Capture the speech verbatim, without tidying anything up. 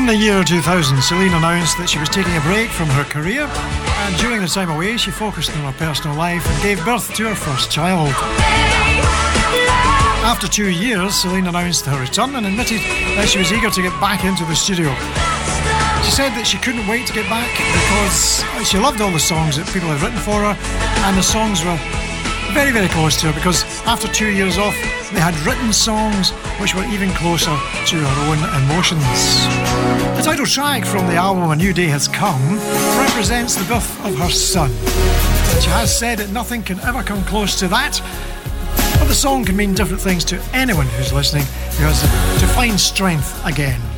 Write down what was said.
In the year two thousand, Celine announced that she was taking a break from her career, and during the time away she focused on her personal life and gave birth to her first child. After two years, Celine announced her return and admitted that she was eager to get back into the studio. She said that she couldn't wait to get back because she loved all the songs that people had written for her, and the songs were very, very close to her because after two years off, they had written songs which were even closer to her own emotions. The title track from the album A New Day Has Come represents the birth of her son. And she has said that nothing can ever come close to that, but the song can mean different things to anyone who's listening who has to find strength again.